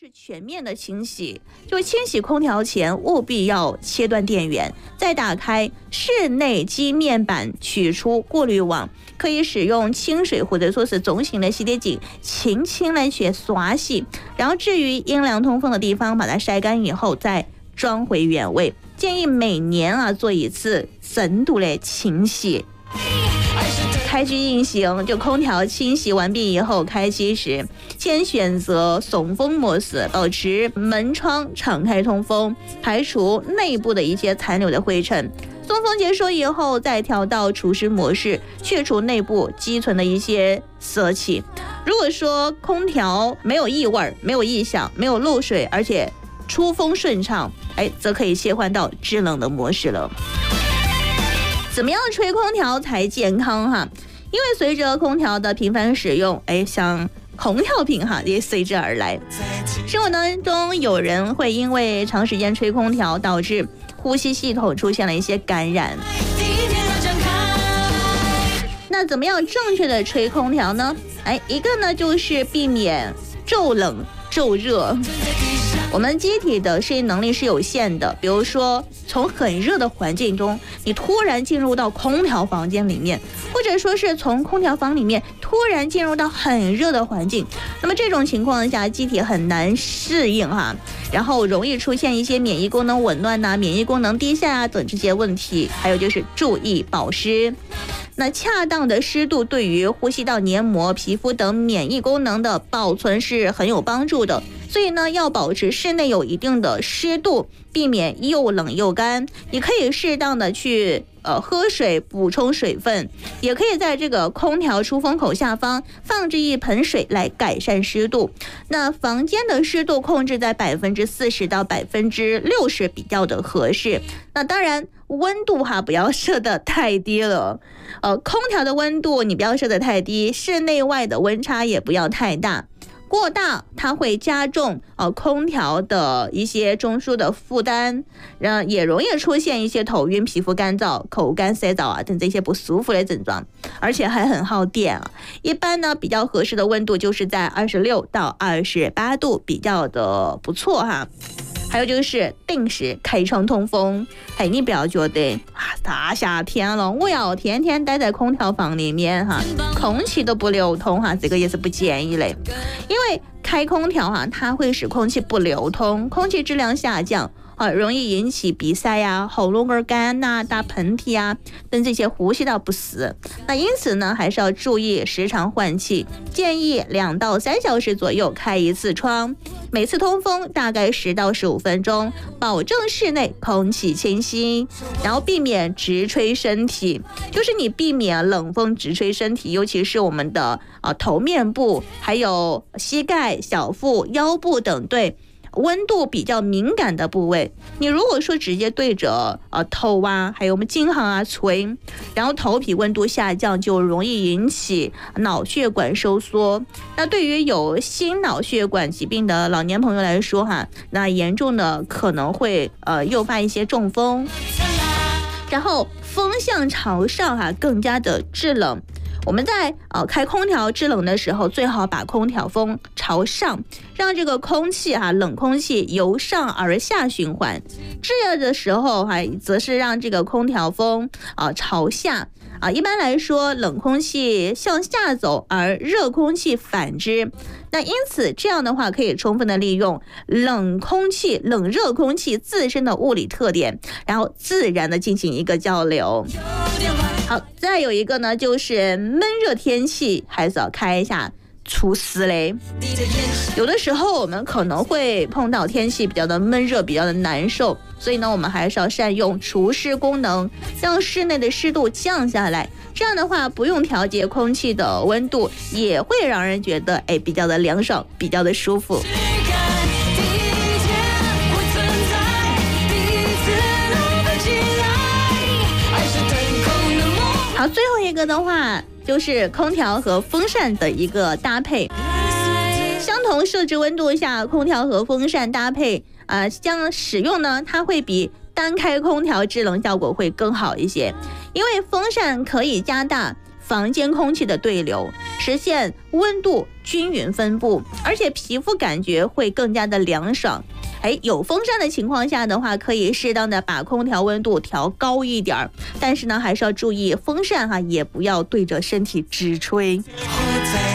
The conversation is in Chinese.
就是全面的清洗，就清洗空调前务必要切断电源，再打开室内机面板，取出过滤网，可以使用清水或者说是中型的洗涤精轻轻来去刷洗，然后至于阴凉通风的地方，把它晒干以后再装回原位。建议每年做一次深度的清洗。开机运行，就空调清洗完毕以后，开机时先选择送风模式，保持门窗敞开通风，排除内部的一些残留的灰尘。送风结束以后，再调到除湿模式，去除内部积存的一些色气。如果说空调没有异味、没有异响、没有漏水，而且出风顺畅，则可以切换到制冷的模式了。怎么样吹空调才健康哈？因为随着空调的频繁使用，像空调瓶也随之而来。生活当中有人会因为长时间吹空调，导致呼吸系统出现了一些感染。那怎么样正确的吹空调呢？一个呢就是避免骤冷骤热。我们机体的适应能力是有限的，比如说从很热的环境中，你突然进入到空调房间里面，或者说是从空调房里面突然进入到很热的环境，那么这种情况下，机体很难适应然后容易出现一些免疫功能紊乱免疫功能低下等这些问题。还有就是注意保湿。那恰当的湿度对于呼吸道黏膜、皮肤等免疫功能的保存是很有帮助的，所以呢，要保持室内有一定的湿度，避免又冷又干。你可以适当的去喝水补充水分，也可以在这个空调出风口下方放置一盆水来改善湿度。那房间的湿度控制在40%到60%比较的合适。那当然温度不要设得太低了，空调的温度你不要设得太低，室内外的温差也不要太大。过大它会加重空调的一些中枢的负担，也容易出现一些头晕、皮肤干燥、口干舌燥等这些不舒服的症状，而且还很耗电一般呢，比较合适的温度就是在26到28度，比较的不错还有就是定时开窗通风，你不要觉得大夏天了，我要天天待在空调房里面空气都不流通这个也是不建议嘞。因为开空调它会使空气不流通，空气质量下降容易引起鼻塞喉咙儿干打喷嚏等这些呼吸道不适。那因此呢，还是要注意时常换气，建议2到3小时左右开一次窗，每次通风大概10到15分钟，保证室内空气清新。然后避免直吹身体，就是你避免冷风直吹身体，尤其是我们的头面部，还有膝盖、小腹、腰部等对温度比较敏感的部位。你如果说直接对着头还有我们颈项吹，然后头皮温度下降，就容易引起脑血管收缩。那对于有心脑血管疾病的老年朋友来说那严重的可能会诱发一些中风。然后风向朝上更加的制冷。我们在开空调制冷的时候，最好把空调风朝上，让这个空气冷空气由上而下循环。制热的时候则是让这个空调风朝下。一般来说，冷空气向下走，而热空气反之。那因此这样的话，可以充分的利用冷热空气自身的物理特点，然后自然的进行一个交流。好，再有一个呢，就是闷热天气还是要开一下除湿嘞。有的时候我们可能会碰到天气比较的闷热，比较的难受，所以呢，我们还是要善用除湿功能，让室内的湿度降下来。这样的话，不用调节空气的温度，也会让人觉得比较的凉爽，比较的舒服。好，最后一个的话就是空调和风扇的一个搭配。相同设置温度下，空调和风扇搭配将使用呢，它会比单开空调制冷效果会更好一些。因为风扇可以加大房间空气的对流，实现温度均匀分布，而且皮肤感觉会更加的凉爽。有风扇的情况下的话，可以适当的把空调温度调高一点，但是呢，还是要注意风扇也不要对着身体直吹。